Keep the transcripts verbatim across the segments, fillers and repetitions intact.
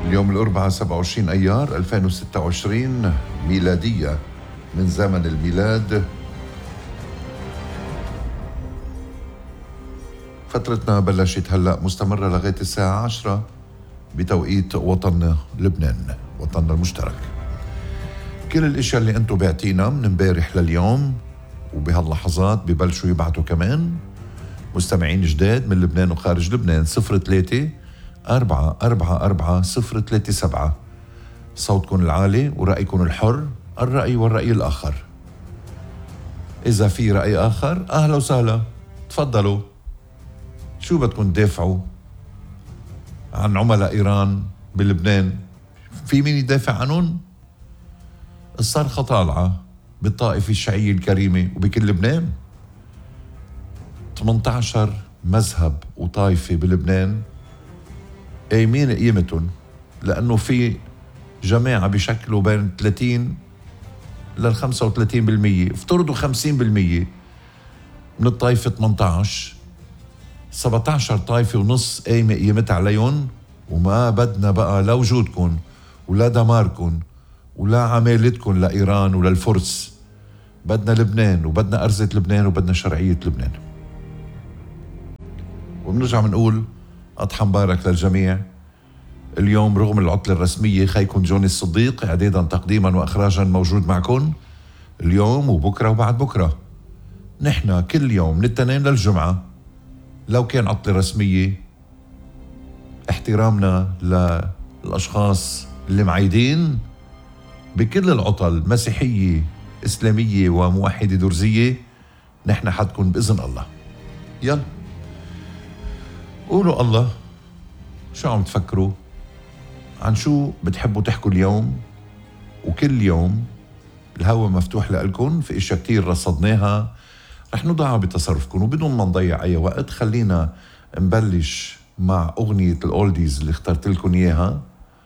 اليوم الأربعاء سبعة وعشرين أيار ألفين وستة وعشرين ميلادية من زمن الميلاد. فترتنا بلشت هلأ مستمرة لغاية الساعة عشرة بتوقيت وطننا لبنان، وطننا المشترك. كل الاشياء اللي انتم بعتينا من امبارح لليوم وبهاللحظات ببلشوا يبعتوا كمان مستمعين جداد من لبنان وخارج لبنان. صفر ثلاثة أربعة أربعة أربعة صفر ثلاثة سبعة. صوتكم العالي ورأيكم الحر، الرأي والرأي الآخر. إذا في رأي آخر أهلا وسهلا، تفضلوا. شو بدكم تدافعوا عن عملاء إيران بلبنان؟ في مين يدافع عنهم؟ الصرخة طالعة بالطائفة الشيعية الكريمة وبكل لبنان. ثمانية عشر مذهب وطائفة بلبنان قايمين قيمتهم، لأنه في جماعة بشكلوا بين ثلاثين لل خمسة وثلاثين بالمية، افترضوا خمسين بالمية من الطائفة ثمانية عشر، سبعة عشر طائفة ونص قايمة قيمتها عليهم. وما بدنا بقى لا وجودكم ولا دماركم ولا عمالتكم لإيران ولا الفرس. بدنا لبنان وبدنا أرزة لبنان وبدنا شرعية لبنان. وبنرجع بنقول أضحى مبارك للجميع. اليوم رغم العطلة الرسمية خيكم جوني الصديق إعدادا تقديما وإخراجا موجود معكم اليوم وبكرة وبعد بكرة. نحن كل يوم من التنين للجمعة لو كان عطلة رسمية، احترامنا للأشخاص اللي معيدين بكل العطل، مسيحية إسلامية وموحدة درزية، نحن حدكم بإذن الله. يلا قولوا الله، شو عم تفكروا؟ عن شو بتحبوا تحكوا اليوم؟ وكل يوم الهوا مفتوح لكم، في اشياء كتير رصدناها رح نضعها بتصرفكم. وبدون ما نضيع اي وقت خلينا نبلش مع اغنية الاولديز اللي اخترت لكم اياها.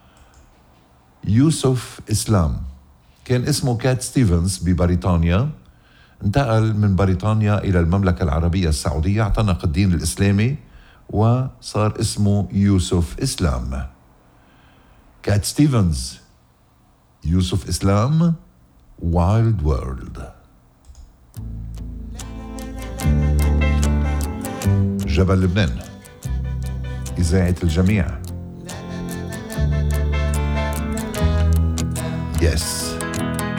يوسف اسلام كان اسمه كات ستيفنز ببريطانيا، انتقل من بريطانيا الى المملكة العربية السعودية، اعتنق الدين الاسلامي وصار اسمه يوسف اسلام. كات ستيفنز، يوسف اسلام، وايلد وورلد. جبل لبنان، إذاعة الجميع. يس